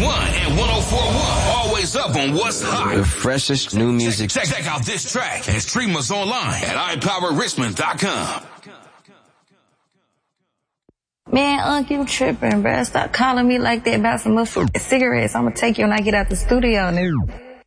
and 104.1. Always up on what's hot. The freshest new music. Check out this track and stream us online at iPowerRichmond.com. Man, Unc, you tripping, bruh. Stop calling me like that about some motherfucking cigarettes. I'm gonna take you when I get out the studio, nigga.